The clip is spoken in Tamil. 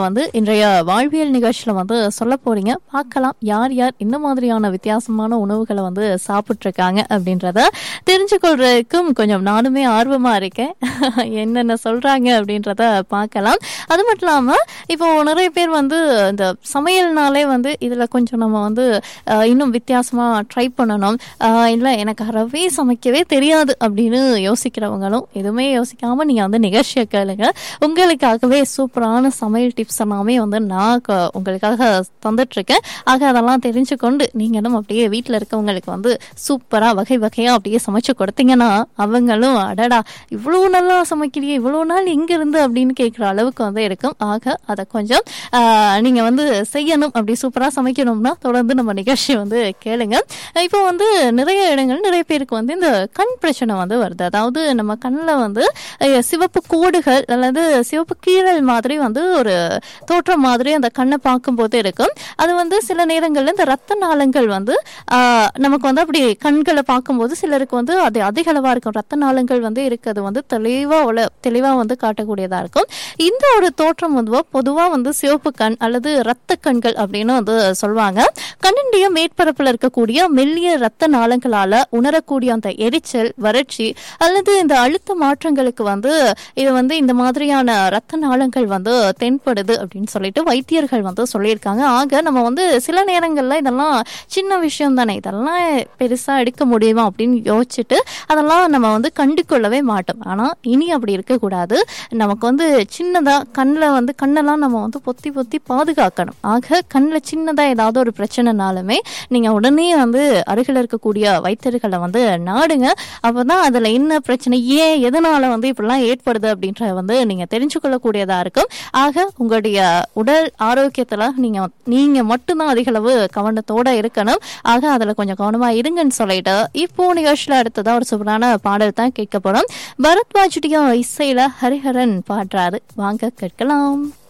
வந்து இன்றைய வாழ்வியல் நிகழ்ச்சியில வந்து சொல்ல போறீங்க. பார்க்கலாம் யார் யார் இந்த மாதிரியான வித்தியாசமான உணவுகளை வந்து சாப்பிட்டு இருக்காங்க அப்படின்றத தெரிஞ்சுக்கொள்றதுக்கும் கொஞ்சம் நானுமே ஆர்வமா இருக்கேன். என்னென்ன சொல்றாங்க அப்படின்றத பார்க்கலாம். அது மட்டும் இல்லாம இப்போ நிறைய பேர் வந்து இந்த சமையல்னாலே வந்து இதுல கொஞ்சம் நம்ம வந்து இன்னும் வித்தியாசமா ட்ரை பண்ணணும், இல்லை எனக்கு அறவே சமைக்கவே தெரியாது அப்படின்னு யோசிக்கிறவங்களும் எதுவுமே யோசிக்காம நீங்க வந்து நிகழ்ச்சியை கேளுங்க. உங்களுக்காகவே சூப்பரான சமையல் டிப்ஸ் எல்லாமே வந்து நான் உங்களுக்காக தந்துட்டு இருக்கேன். ஆக அதெல்லாம் தெரிஞ்சுக்கொண்டு நீங்களும் அப்படியே வீட்டில் இருக்கவங்களுக்கு வந்து சூப்பரா வகை வகையா அப்படியே சமைச்சு கொடுத்தீங்கன்னா அவங்களும் அடடா இவ்வளோ நல்லா சமைக்கிறியே, இவ்வளோ நாள் எங்க இருந்து அப்படின்னு கேட்குற அளவுக்கு வந்து இருக்கும். ஆக அதை கொஞ்சம் நீங்க வந்து செய்யணும், அப்படி சூப்பரா சமைக்கணும்னா தொடர்ந்து நம்ம நிகழ்ச்சி வந்து கேளுங்க. இப்போ வந்து நிறைய இடங்கள் நிறைய பேருக்கு வந்து இந்த கண் பிரச்சனை வந்து வருது. அதாவது நம்ம கண்ணில் வந்து சிவப்பு கோடுகள் அல்லது சிவப்பு கீரல் மாதிரி வந்து ஒரு தோற்றம் மாதிரி அந்த கண்ணை பார்க்கும்போது இருக்கும். அது வந்து சில நேரங்கள்ல இந்த ரத்த நாளங்கள் வந்து நமக்கு வந்து அப்படி கண்களை பார்க்கும்போது சிலருக்கு வந்து அது அதிக அளவா இருக்கும். ரத்த நாளங்கள் வந்து இருக்கிறது வந்து தெளிவா வந்து காட்டக்கூடியதா இருக்கும். இந்த ஒரு தோற்றம் வந்து பொதுவா வந்து சிவப்பு கண் அல்லது ரத்த கண்கள் அப்படின்னு வந்து சொல்லுவாங்க. கண்ணுடைய மேற்பரப்புல இருக்கக்கூடிய மெல்லிய ரத்த நாளங்களால உணரக்கூடிய அந்த எரிச்சல், வறட்சி அல்லது இந்த அழுத்த மாற்றங்களுக்கு வந்து இது வந்து இந்த மாதிரியான ரத்த நாளங்கள் வந்து தென்படுது அப்படின்னு சொல்லிட்டு வைத்தியர்கள் வந்து சொல்லியிருக்காங்க. ஆக நம்ம வந்து சில நேரங்கள்ல இதெல்லாம் சின்ன விஷயம் தானே, இதெல்லாம் பெருசா எடுக்க முடியுமா அப்படின்னு யோசிச்சுட்டு அதெல்லாம் நம்ம வந்து கண்டு கொள்ளவே மாட்டோம். ஆனா இனி அப்படி இருக்கக்கூடாது. நமக்கு வந்து சின்னதா கண்ணெல்லாம் நம்ம வந்து பொத்தி பொத்தி பாதுகாக்கணும். ஆக கண்ணில் சின்னதா ஏதாவது ஒரு பிரச்சனைனாலுமே நீங்க உடனே வந்து அருகில் இருக்கக்கூடிய வைத்தியர்களை வந்து நாடுங்க. அப்பதான் அதுல என்ன பிரச்சனை, ஏன் எதனால வந்து இப்படிலாம் ஏற்படுது அப்படின்ற வந்து நீங்க தெரிஞ்சுக்கொள்ளக்கூடியதா இருக்கும். ஆக உங்களுடைய உடல் ஆரோக்கியத்துல நீங்க மட்டும்தான் அதிக அளவு கவனத்தோட இருக்கணும். ஆக அதுல கொஞ்சம் கவனமா இருங்கன்னு சொல்லிட்டு இப்போ நிகழ்ச்சியில அடுத்ததா ஒரு சூப்பரான பாடல் தான் கேட்க போறோம். பரத்வாஜுடைய இசையில ஹரிஹரன் பாடுறாரு, வாங்க கேட்கலாம்.